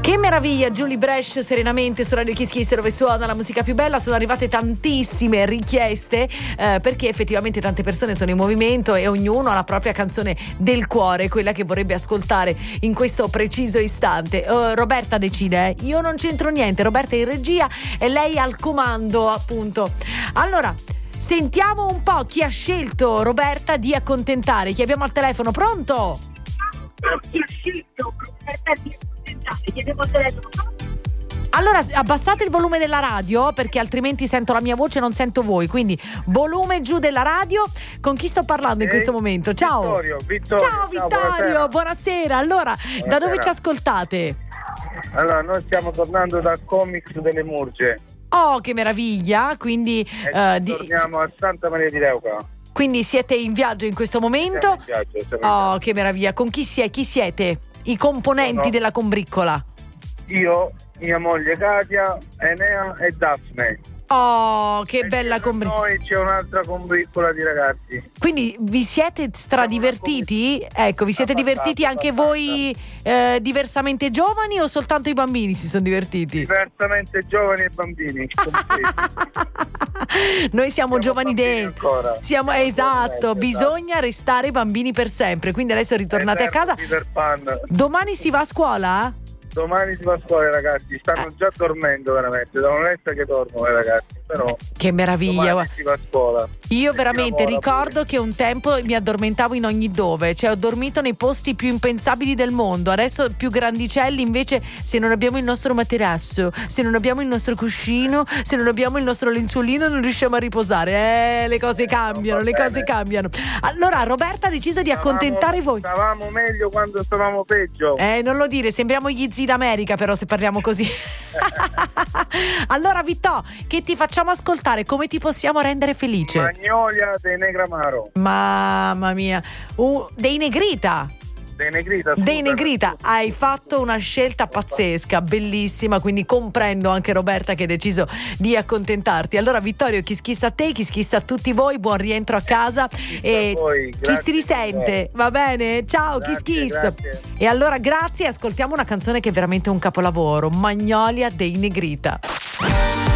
Che meraviglia, Julie Bresh, Serenamente su Radio Kiss Kiss, dove suona la musica più bella. Sono arrivate tantissime richieste perché effettivamente tante persone sono in movimento e ognuno ha la propria canzone del cuore, quella che vorrebbe ascoltare in questo preciso istante. Roberta decide, io non c'entro niente, Roberta è in regia e lei al comando, appunto. Allora, sentiamo un po' chi ha scelto Roberta di accontentare. Chi abbiamo al telefono? Pronto? Chi ha scelto Roberta di accontentare? Chiediamo il telefono. Allora abbassate il volume della radio perché altrimenti sento la mia voce e non sento voi, quindi volume giù della radio. Con chi sto parlando in questo momento? Ciao Vittorio. Ciao Vittorio, buonasera. Allora, da dove ci ascoltate? Allora, noi stiamo tornando dal Comics delle Murge. Oh, che meraviglia. Quindi torniamo a Santa Maria di Leuca. Quindi siete in viaggio in questo momento? Siamo in viaggio. Che meraviglia. Con chi siete? I componenti della combriccola? Io, mia moglie Katia, Enea e Daphne. Oh, che bella combriccola. Poi c'è un'altra combriccola di ragazzi. Quindi vi siete stradivertiti? Ecco, vi siete divertiti anche voi diversamente giovani o soltanto i bambini si sono divertiti? Diversamente giovani e bambini. Noi siamo giovani dentro. Siamo esatto, bisogna restare bambini per sempre. Quindi adesso ritornate a casa. Domani si va a scuola? Domani si va a scuola, ragazzi. Stanno già dormendo veramente. Da un'oretta che dormono, ragazzi. Però che meraviglia. Domani si va a scuola. Io veramente ricordo che un tempo mi addormentavo in ogni dove, cioè ho dormito nei posti più impensabili del mondo. Adesso più grandicelli invece, se non abbiamo il nostro materasso, se non abbiamo il nostro cuscino, se non abbiamo il nostro lenzuolino non riusciamo a riposare. Le cose cambiano, le cose cambiano. Allora Roberta ha deciso di accontentare voi. Stavamo meglio quando stavamo peggio. Non lo dire, sembriamo gli zii d'America però se parliamo così. Allora Vittò, che ti facciamo ascoltare? Come ti possiamo rendere felice? Magnolia dei Negramaro. Mamma mia, dei Negrita. Dei Negrita, hai fatto una scelta pazzesca, bellissima, quindi comprendo anche Roberta che ha deciso di accontentarti. Allora Vittorio, chi schissa a te, chi schissa a tutti voi, buon rientro a casa e ci si risente, va bene? Ciao, chi schissa. E allora grazie, ascoltiamo una canzone che è veramente un capolavoro, Magnolia dei Negrita.